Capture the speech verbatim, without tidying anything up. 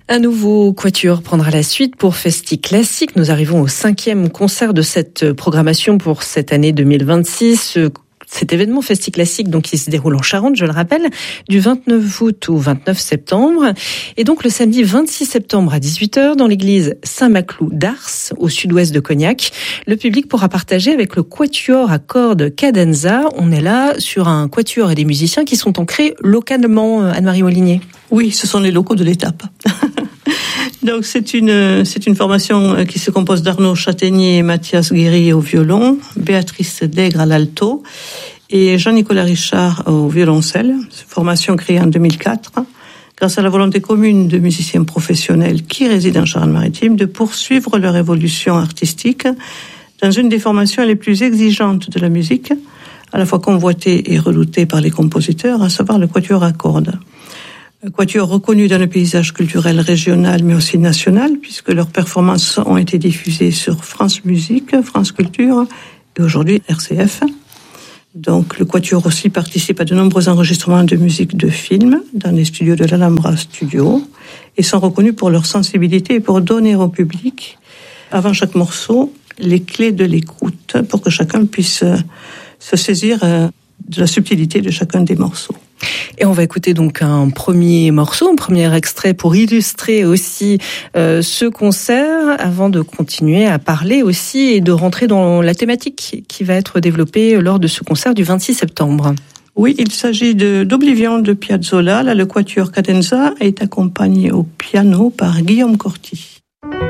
Un nouveau quatuor prendra la suite pour Festi Classique. Nous arrivons au cinquième concert de cette programmation pour cette année deux mille vingt-six. Cet événement Festi Classique, donc, qui se déroule en Charente, je le rappelle, du vingt-neuf août au vingt-neuf septembre. Et donc, le samedi vingt-six septembre à dix-huit heures, dans l'église Saint-Maclou d'Ars, au sud-ouest de Cognac, le public pourra partager avec le quatuor à cordes Cadenza. On est là sur un quatuor et des musiciens qui sont ancrés localement, Anne-Marie Molinier. Oui, ce sont les locaux de l'étape. Donc c'est une c'est une formation qui se compose d'Arnaud Châtaignier et Mathias Guéry au violon, Béatrice Dègre à l'alto et Jean-Nicolas Richard au violoncelle. Formation créée en deux mille quatre grâce à la volonté commune de musiciens professionnels qui résident en Charente-Maritime de poursuivre leur évolution artistique dans une des formations les plus exigeantes de la musique, à la fois convoitée et redoutée par les compositeurs, à savoir le quatuor à cordes. Quatuor reconnu dans le paysage culturel régional mais aussi national, puisque leurs performances ont été diffusées sur France Musique, France Culture et aujourd'hui R C F. Donc le quatuor aussi participe à de nombreux enregistrements de musique de films dans les studios de l'Alhambra Studio et sont reconnus pour leur sensibilité et pour donner au public, avant chaque morceau, les clés de l'écoute pour que chacun puisse se saisir de la subtilité de chacun des morceaux. Et on va écouter donc un premier morceau, un premier extrait pour illustrer aussi euh, ce concert avant de continuer à parler aussi et de rentrer dans la thématique qui va être développée lors de ce concert du vingt-six septembre. Oui, il s'agit de, d'Oblivion de Piazzolla. Là, le quatuor Cadenza est accompagné au piano par Guillaume Corti.